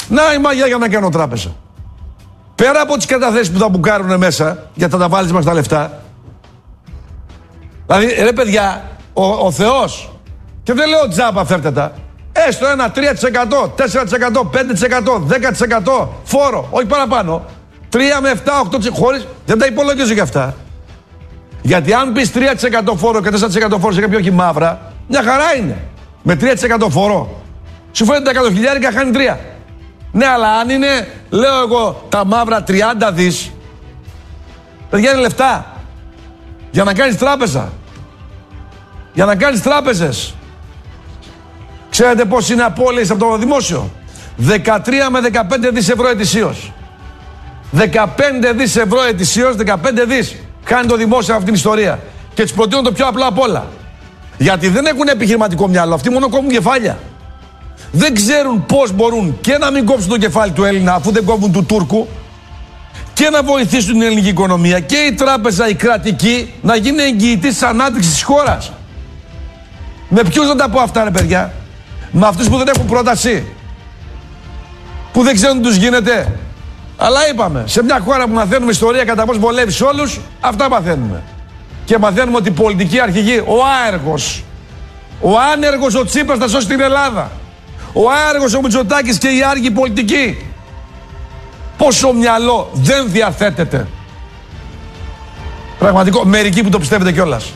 Να η μαγιά για να κάνω τράπεζα. Πέρα από τις καταθέσεις που θα μπουκάρουν μέσα, για να τα βάλεις μας τα λεφτά. Δηλαδή, ρε παιδιά, ο Θεός, και δεν λέω τζάμπα φέρτε τα, έστω ένα 3%, 4%, 5%, 10% φόρο, όχι παραπάνω. 3 με 7, 8% χωρίς, δεν τα υπολογίζω για αυτά. Γιατί αν πεις 3% φόρο και 4% φόρο σε κάποιο όχι μαύρα, μια χαρά είναι. Με 3% φόρο, σου φαίνεται τα 100.000 χάνει 3. Ναι, αλλά αν είναι, λέω εγώ, τα μαύρα 30 δις, παιδιά είναι λεφτά. Για να κάνεις τράπεζα. Για να κάνεις τράπεζες. Ξέρετε πώς είναι απώλειες από το δημόσιο? 13 με 15 δις ευρώ ετησίως. 15 δις ευρώ ετησίως, 15 δις κάνει το δημόσιο αυτή την ιστορία. Και τους προτείνω το πιο απλό απ' όλα. Γιατί δεν έχουν επιχειρηματικό μυαλό, αυτοί μόνο κόβουν κεφάλια. Δεν ξέρουν πώς μπορούν και να μην κόψουν το κεφάλι του Έλληνα, αφού δεν κόβουν του Τούρκου, και να βοηθήσουν την ελληνική οικονομία και η τράπεζα, η κρατική, να γίνει εγγυητής της ανάπτυξης της χώρας. Με ποιους να τα πω αυτά, ρε παιδιά? Με αυτούς που δεν έχουν πρόταση, που δεν ξέρουν τι τους γίνεται. Αλλά είπαμε, σε μια χώρα που μαθαίνουμε ιστορία κατά πώς βολεύει όλους, αυτά μαθαίνουμε. Και μαθαίνουμε ότι η πολιτική αρχηγή, ο άεργος, ο άνεργος ο Τσίπρας θα σώσει την Ελλάδα. Ο άεργος ο Μητσοτάκης και οι άργοι πολιτικοί. Πόσο μυαλό δεν διαθέτεται. Πραγματικό, μερικοί που το πιστεύετε κιόλας.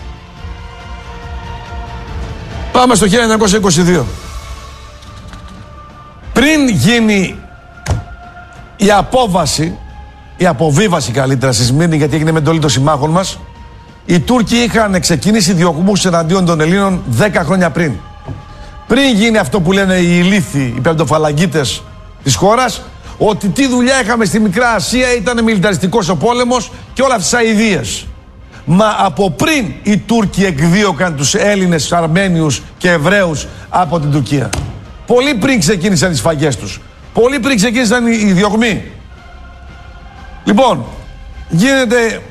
Πάμε στο 1922. Πριν γίνει η απόβαση, η αποβίβαση καλύτερα στη Σμύρνη, γιατί έγινε με εντολή των συμμάχων μας, οι Τούρκοι είχαν ξεκινήσει διωγμούς εναντίον των Ελλήνων 10 χρόνια πριν. Πριν γίνει αυτό που λένε οι ηλίθιοι, οι πεντοφαλαγγίτες της χώρας, ότι τι δουλειά είχαμε στη Μικρά Ασία, ήταν μιλιταριστικός ο πόλεμος και όλα αυτές τις αηδίες. Μα από πριν οι Τούρκοι εκδίωκαν τους Έλληνες, τους Αρμένιους και Εβραίους από την Τουρκία. Πολύ πριν ξεκίνησαν οι σφαγές τους. Πολύ πριν ξεκίνησαν οι διωγμοί. Λοιπόν, γίνεται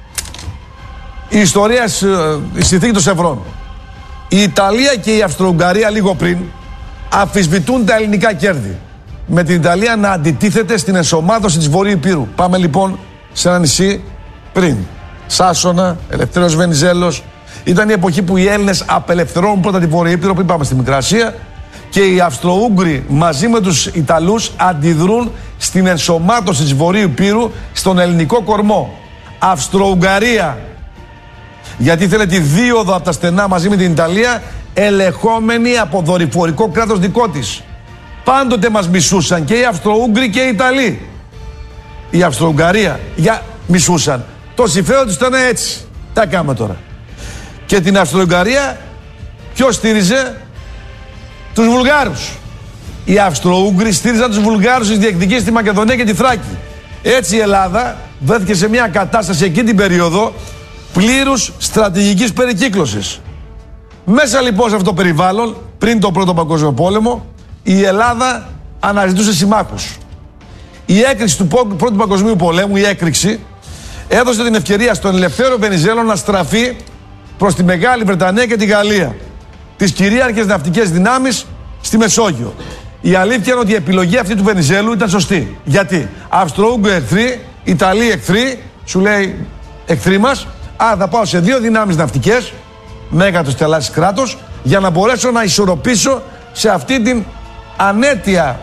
η ιστορία, η συνθήκη των Σευρών. Η Ιταλία και η Αυστρο-Ουγγαρία λίγο πριν αμφισβητούν τα ελληνικά κέρδη. Με την Ιταλία να αντιτίθεται στην ενσωμάτωση της Βορείου Υπήρου. Πάμε λοιπόν σε ένα νησί πριν. Σάσονα, Ελευθέριος Βενιζέλος. Ήταν η εποχή που οι Έλληνες απελευθερώνουν πρώτα τη Βόρεια Ήπειρο, πριν πάμε στη Μικρά Ασία, και οι Αυστρο-Ούγγροι μαζί με τους Ιταλούς αντιδρούν στην ενσωμάτωση της Βορείου Υπήρου στον ελληνικό κορμό. Αυστρο-Ουγγαρία, γιατί ήθελε τη δίωδο από τα στενά μαζί με την Ιταλία, ελεγχόμενη από δορυφορικό κράτος δικό της. Πάντοτε μας μισούσαν και οι Αυστρο-Ούγγροι και οι Ιταλοί. Η Αυστρο-Ουγγαρία μισούσαν. Το συμφέρον τους ήταν έτσι. Τα κάνουμε τώρα. Και την Αυστρο-Ουγγαρία ποιος στήριζε? Τους Βουλγάρους. Οι Αυστρο-Ούγγροι στήριζαν τους Βουλγάρους στις διεκδικήσεις στη Μακεδονία και τη Θράκη. Έτσι η Ελλάδα βρέθηκε σε μια κατάσταση εκείνη την περίοδο πλήρους στρατηγικής περικύκλωσης. Μέσα λοιπόν σε αυτό το περιβάλλον, πριν τον Πρώτο Παγκόσμιο Πόλεμο, η Ελλάδα αναζητούσε συμμάχους. Η έκρηξη του Πρώτου Παγκοσμίου Πολέμου, η έκρηξη, έδωσε την ευκαιρία στον Ελευθέριο Βενιζέλο να στραφεί προς τη Μεγάλη Βρετανία και τη Γαλλία, τις κυρίαρχες ναυτικές δυνάμεις στη Μεσόγειο. Η αλήθεια είναι ότι η επιλογή αυτή του Βενιζέλου ήταν σωστή. Γιατί? Αυστρο-Ούγγροι εχθροί, Ιταλοί εχθροί, σου λέει εχθροί μας, θα πάω σε δύο δυνάμεις ναυτικές, μέγατος τελάσσης κράτος, για να μπορέσω να ισορροπήσω σε αυτή την ανέτεια